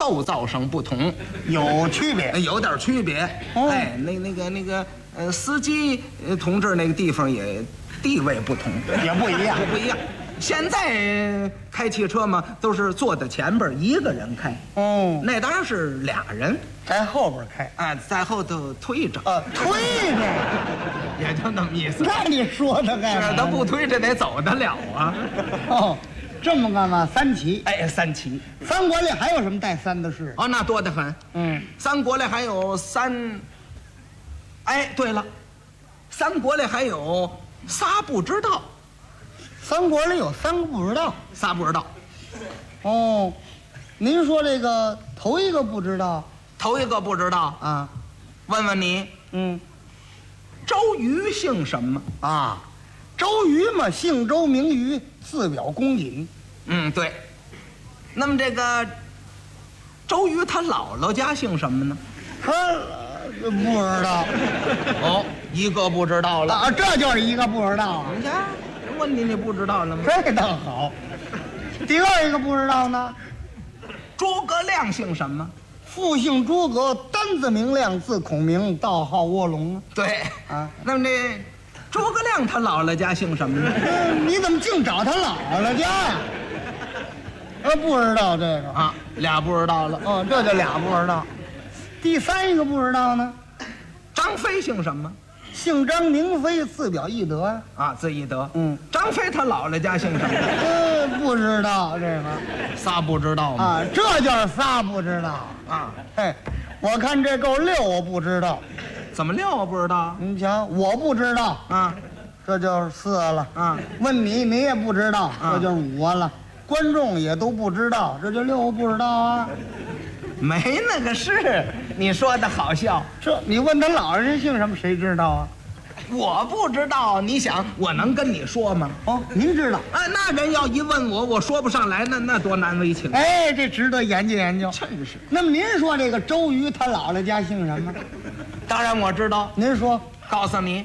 构造上不同， 有区别。 有点区别。 哦哎，司机同志那个地方也地位不同， 也不一样。 不一样。现在开汽车嘛，都是坐在前边一个人开， 哦， 那当然是俩人， 在后边开。 啊，在后头推着， 推着。 也就那么意思。 那你说他干嘛？ 是他不推着得走得了啊。 哦，这么干嘛？三旗。 哎，三旗。 三国里还有什么带三的事？ 哦，那多得很。 嗯， 三国里还有三。哎，对了，三国里还有仨不知道。 三国里有三个不知道。 仨不知道。 哦，您说这个头一个不知道头一个不知道， 啊？ 问问你， 嗯， 周瑜姓什么？ 啊，周瑜嘛，姓周名瑜，字表公瑾。 嗯，对。那么这个周瑜他姥姥家姓什么呢？ 他不知道哦，一个不知道了。 啊，这就是一个不知道啊。 你看，问你不知道了吗？ 这倒好。第二一个不知道呢， 诸葛亮姓什么？ 父姓诸葛，单字明亮，字孔明，道号卧龙对啊。 那么这诸葛亮他姥姥家姓什么呢？ 你怎么净找他姥姥家呀？不知道这个啊，俩不知道了。 哦，这就俩不知道。第三一个不知道呢， 张飞姓什么？ 姓张名飞，字表翼德呀。 啊，字翼德。 嗯， 张飞他姥姥家姓什么？ 不知道这个仨不知道吗？ 啊，这就是仨不知道啊。 嘿，我看这够六，我不知道。 怎么六我不知道？ 你瞧，我不知道啊， 这就是四了啊。 问你，你也不知道， 啊这就是五了。观众也都不知道，这就六不知道啊。 没那个事，你说的好笑。 这你问他老人姓什么，谁知道啊？ 我不知道，你想我能跟你说吗？ 哦，您知道？ 哎，那人要一问我，我说不上来，那多难为情。 哎，这值得研究研究。 真是。 那么您说这个周瑜他姥姥家姓什么？ 当然我知道。 您说。 告诉你，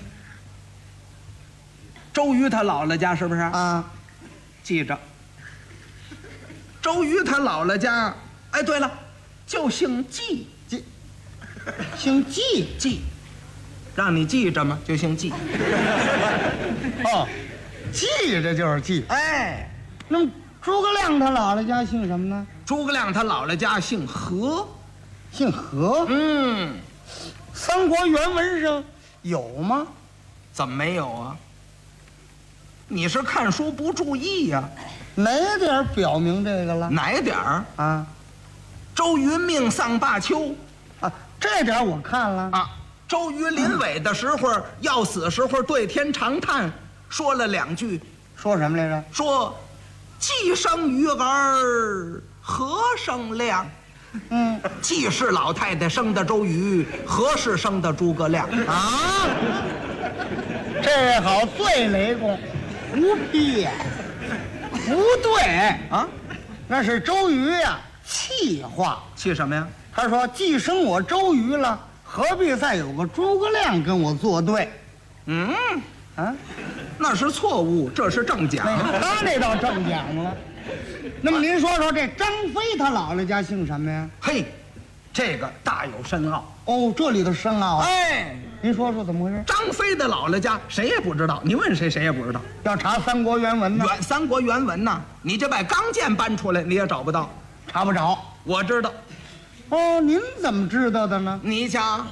周瑜他姥姥家是不是啊？ 记着，周瑜他姥姥家，哎，对了，就姓纪， 姓纪。 纪，让你记着吗？就姓纪。 哦，记着就是记。 哎， 那么诸葛亮他姥姥家姓什么呢？ 诸葛亮他姥姥家姓何。 姓何。三国原文上有吗？ 怎么没有啊？你是看书不注意呀？ 哪点表明这个了？ 哪点儿啊？ 周瑜命丧罢丘啊，这点我看了啊。周瑜临尾的时候，要死时候对天长叹，说了两句。 说什么来着？ 说既生瑜儿，何生亮？既是老太太生的周瑜，何是生的诸葛亮啊？这位好，最雷公，无批，不对啊，那是周瑜呀，气话。 气什么呀？ 他说既生我周瑜了，何必再有个诸葛亮跟我作对？ 那是错误，这是正讲。 他这倒正讲了。那么您说说这张飞他姥姥家姓什么呀？ 嘿，这个大有深奥。 哦，这里头深奥啊。 哎， 您说说怎么回事？ 张飞的姥姥家谁也不知道，你问谁谁也不知道。 要查三国原文呢？ 三国原文呢？你就把刚健搬出来，你也找不到， 查不着。 我知道。 哦，您怎么知道的呢？ 你瞧，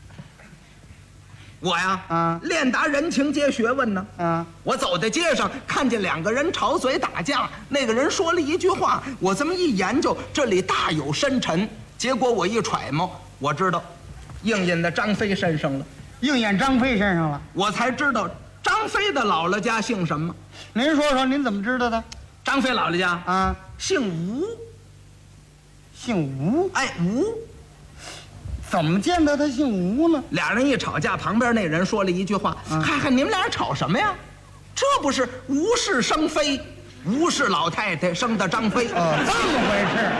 我呀，练达人情街学问呢。我走在街上，看见两个人吵嘴打架，那个人说了一句话，我这么一研究，这里大有深沉。结果我一揣摩，我知道，应验在张飞身上了。 应验张飞身上了， 我才知道张飞的姥姥家姓什么。 您说说，您怎么知道的？ 张飞姥姥家姓吴。 姓吴？ 哎，吴。 怎么见得他姓吴呢？ 俩人一吵架，旁边那人说了一句话：“嗨，你们俩人吵什么呀？这不是吴氏生飞，吴氏老太太生的张飞。” 这么回事。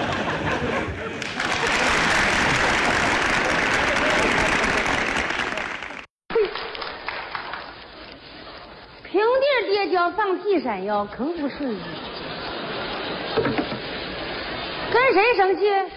平地跌跤放屁闪腰，坑不顺利。跟谁生气？